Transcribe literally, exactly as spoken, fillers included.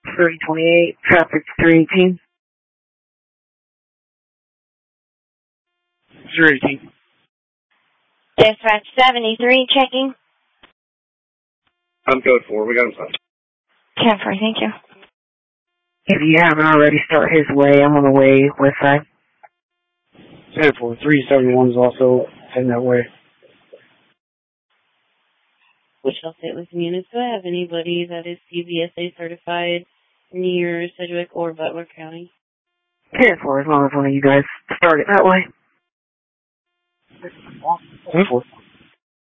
three twenty-eight, traffic three eighteen. three eighteen. Dispatch seventy-three, checking. I'm code four. We got him signed. ten four, thank you. If you haven't already, start his way. I'm on the way, west side. ten four, three seventy-one is also heading that way. Wichita State Listing Units, do I have anybody that is C V S A certified near Sedgwick or Butler County? ten four, as long as one of you guys start it that way. ten four.